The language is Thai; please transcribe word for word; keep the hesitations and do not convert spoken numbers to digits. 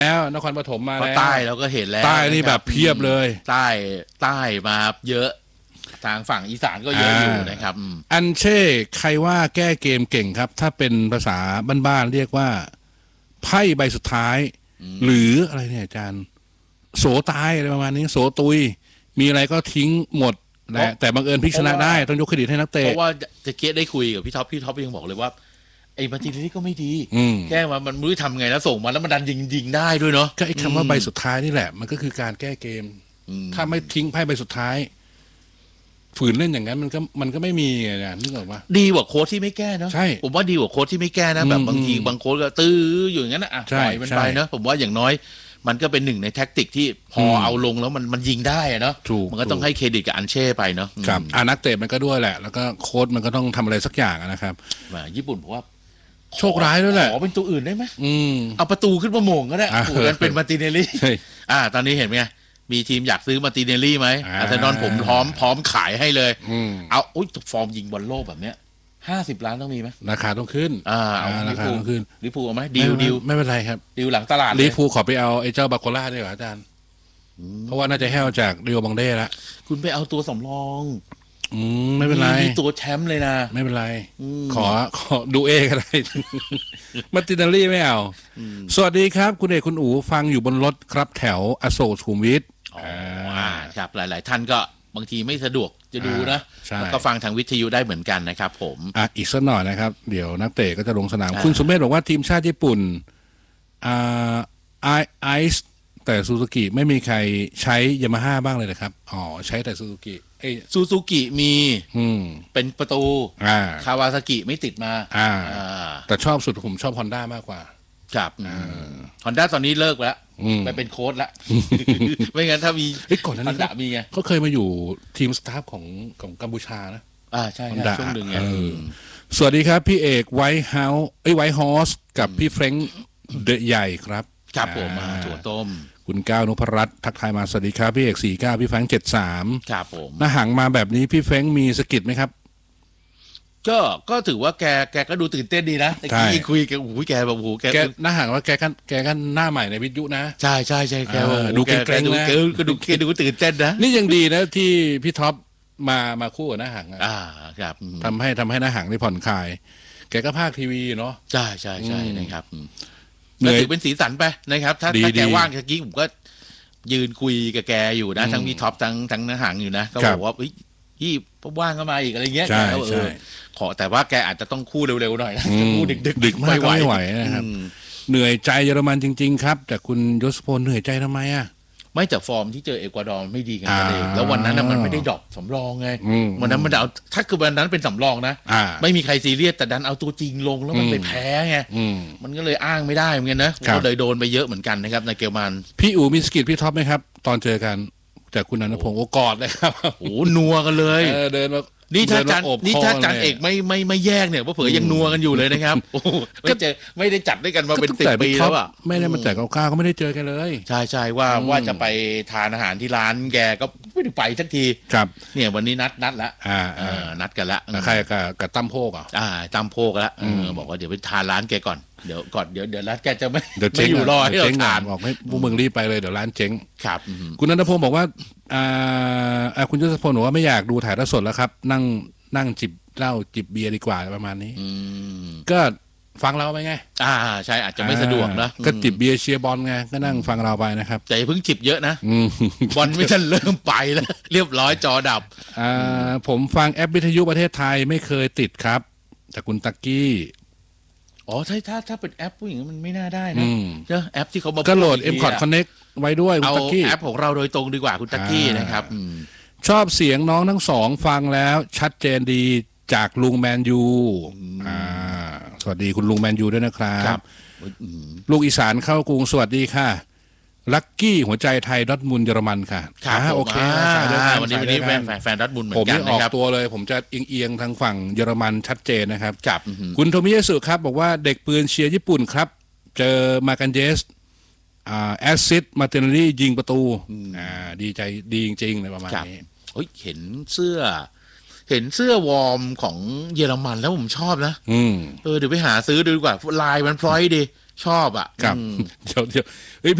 แล้วนครปฐมมาแล้วใต้เราก็เห็นแล้วใต้นี่แบบเพียบเลยใต้ใต้มาเยอะทางฝั่งอีสานก็เยอะอยู่นะครับอันเช่ใครว่าแก้เกมเก่งครับถ้าเป็นภาษาบ้านๆเรียกว่าไพ่ใบสุดท้ายหรืออะไรเนี่ยอาจารย์โสตายอะไรประมาณนี้โสตุยมีอะไรก็ทิ้งหมดนะแต่บังเอิญพลิกชนะได้ต้องยกเครดิตให้นักเตะเพราะว่าจะเกียได้คุยกับพี่ท็อปพี่ท็อปยังบอกเลยว่าไอ้มาร์ติเนลลี่ก็ไม่ดีแก้มามันไม่รู้ทำไงแล้วส่งมาแล้วมันดันยิงยิงได้ด้วยเนาะก็ไอ้คำว่าใบสุดท้ายนี่แหละมันก็คือการแก้เกมถ้าไม่ทิ้งไพ่ใบสุดท้ายฝืนเล่นอย่างนั้นมันก็มันก็ไม่มีนะนึกออกปะดีกว่าโค้ชที่ไม่แก้เนาะใช่ผมว่าดีกว่าโค้ชที่ไม่แก้นะแบบบางทีบางโค้ชก็ตื้ออยู่อย่างนั้นนะอ่ะปล่อยมันไปเนาะผมว่าอย่างน้อยมันก็เป็นหนึ่งในแท็กติกที่พอเอาลงแล้วมันมันยิงได้อะเนาะมันก็ต้องให้เครดิตกับอันเช่ไปเนาะครับอ่านักเตะมันก็ด้วยแหละแล้วก็โค้ชมันก็ต้องทำอะไรสักอย่างนะครับญี่ปุ่นผมว่าโชคร้ายด้วยแหละขอเป็นตัวอื่นได้ไหมมเอาประตูขึ้นมาโมงก็ได้มันเป็นมาร์ติเนลลี่อ่าตอนนี้เห็นไหมมีทีมอยากซื้อมาร์ติเนลลี่ไหมอาร์เซนอลผมพร้อมพร้อมขายให้เลยเอาอุ้ยฟอร์มยิงบอลโลกแบบเนี้ยห้าสิบล้านต้องมีไหมราคาต้องขึ้นอ่าเอาราคาต้องขึ้นลิฟูเอาไหมดิวดิวไม่เป็นไรครับดิวหลังตลาดลิฟูขอไปเอาไอ้เจ้าบาโคล่าได้เหรออาจารย์เพราะว่าน่าจะแห้วจากเรียวบังเด้แล้วคุณไปเอาตัวสำรองอืมไม่เป็นไรมีตัวแชมป์เลยนะไม่เป็นไรขอขอดูเอก็ได้มาร์ติเนลลี่ไม่เอาสวัสดีครับคุณเอกคุณอู๋ฟังอยู่บนรถครับแถวอโศกสุขุมวิทอ๋อครับหลายๆท่านก็บางทีไม่สะดวกจะดูนะแล้วก็ฟังทางวิทยุได้เหมือนกันนะครับผมอ่ะอีกสักหน่อยนะครับเดี๋ยวนักเตะก็จะลงสนามคุณสมเมธบอกว่าทีมชาติญี่ปุ่นอ่าไอไอซ์แต่ซูซูกิไม่มีใครใช้ยามาฮ่าบ้างเลยนะครับอ๋อใช้แต่ซูซูกิเอ้ซูซูกิมีเป็นประตูคาวาซากิไม่ติดมาแต่ชอบสุดผมชอบฮอนด้ามากกว่าครับฮอนด้าตอนนี้เลิกแล้วไปเป็นโค้ชแล้วไม่งั้นถ้ามีก่อนนั้นมีไงเขาเคยมาอยู่ทีมสตาฟของของกัมพูชานะอ่าใช่ช่วงหนึ่งไงสวัสดีครับพี่เอกไวท์เฮาส์ไอ้ไวท์ฮอสกับพี่เฟรงค์เดอะใหญ่ครับครับผมมาถั่วต้มคุณก้าวนพรัตน์ทักทายมาสวัสดีครับพี่เอกสี่เก้าพี่แฟรงค์เจ็ดสามครับผมหน้าหังมาแบบนี้พี่แฟรงค์มีสกิลไหมครับก็ก็ถือว่าแกแกก็ดูตื่นเต้นดีนะตะกี้คุยแกโอ้ยแกแบบโอ้โหแกหน้าหังว่าแกกันแกกันหน้าใหม่ในวิทยุนะใช่ใช่ใช่แกดูเกรงๆนะก็ดูแกดูตื่นเต้นนะนี่ยังดีนะที่พี่ท็อปมามาคู่กับหน้าหังอ่าครับทำให้ทำให้หน้าหังได้ผ่อนคลายแกก็ภาคทีวีเนาะใช่ใช่ใช่นะครับเหนื่อยเป็นสีสันไปนะครับถ้าถ้าแกว่างตะกี้ผมก็ยืนคุยกับแกอยู่นะทั้งพี่ท็อปทั้งทั้งหน้าหังอยู่นะก็บอกว่าพี่ว่างก็มาอีกอะไรเงี้ยใช่ใช่ขอแต่ว่าแกอาจจะต้องคู่เร็วๆหน่อยนะคู่ดึกดึกไม่ไหวนะครับเหนื่อยใจเยอรมันจริงๆครับแต่คุณยศพลเหนื่อยใจทำไมอ่ะไม่จากฟอร์มที่เจอเอกวาดอร์ไม่ดีกันเลยแล้ววันนั้นมันไม่ได้ดรอปสำรองไงวันนั้นมันเอาถ้าคือวันนั้นเป็นสำรองนะไม่มีใครซีเรียสแต่ดันเอาตัวจริงลงแล้วมันไปแพ้ไงมันก็เลยอ้างไม่ได้เหมือนกันนะก็เลยโดนไปเยอะเหมือนกันนะครับในเกมมันพี่อู๋มีสกิลพี่ท็อปไหมครับตอนเจอกันจากคุณอนุพงศ์โอกอดเลยครับโอ้นัวกันเลยเดินมานี่ถ้าจันนี่ถ้าจันเอกไม่ไม่ไม่แยกเนี่ยว่าเผื่อยังนัวกันอยู่เลยนะครับไม่เจอไม่ได้จัดด้วยกันมาเป็นสิบปีแล้วอ่ะไม่ได้มาแจกข้าวก็ไม่ได้เจอกันเลยใช่ใช่ว่าว่าจะไปทานอาหารที่ร้านแกก็ไม่ได้ไปสักทีครับเนี่ยวันนี้นัดนัดละอ่านัดกันละใครกับกับตั้มโพกอ่ะอ่าตั้มโพกละบอกว่าเดี๋ยวไปทานร้านแกก่อนเดี๋ยวก่อนเดี๋ยวเดี๋ยวร้านแกจะไม่ไม่อยู่รอให้เราทานบอกให้พวกมึงรีบไปเลยเดี๋ยวร้านเจ๊งครับคุณนันทพงศ์บอกว่าอ่าคุณยศพลบอกว่าไม่อยากดูถ่ายทอดสดแล้วครับนั่งนั่งจิบเหล้าจิบเบียร์ดีกว่าประมาณนี้ก็ฟังเราไปไงอ่าใช่อาจจะไม่สะดวกนะก็จิบเบียร์เชียร์บอลไงก็นั่งฟังเราไปนะครับแต่เพิ่งจิบเยอะนะบอลไม่ทันเริ่มไปแล้วเรียบร้อยจอดับอ่าผมฟังแอปวิทยุประเทศไทยไม่เคยติดครับจากคุณตักกี้อ๋อใช่ถ้าถ้าเป็นแอปผู้หญิงมันไม่น่าได้นะเจ้าแอปที่เขามาก็โหลด เอ็ม คอร์ด Connect ไว้ด้วยเอาแอปของเราโดยตรงดีกว่าคุณตักกี้นะครับชอบเสียงน้องทั้งสองฟังแล้วชัดเจนดีจากลุงแมนยูอ่าสวัสดีคุณลุงแมนยูด้วยนะครับลูกอีสานเข้ากรุงสวัสดีค่ะลัคกี้หัวใจไทยดอทมุนเยอรมันค่ะโอเควันนี้วันนี้แฟนแฟนดอทมุนเหมือนกันนะครับผมออกตัวเลยผมจะเอียงๆทางฝั่งเยอรมันชัดเจนนะครับจับคุณโทมิเยสุครับบอกว่าเด็กปืนเชียร์ญี่ปุ่นครับเจอมากันเยสอ่าแอซิดมาเตนลี่ยิงประตูอ่าดีใจดีจริงๆเลยประมาณนี้เฮ้ยเห็นเสื้อเห็นเสื้อวอร์มของเยอรมันแล้วผมชอบนะเออเดี๋ยวไปหาซื้อดูดีกว่าลายมันพร้อยดีชอบอ่ะครับอืมเดี๋ยวเดี๋ยวเฮ้ย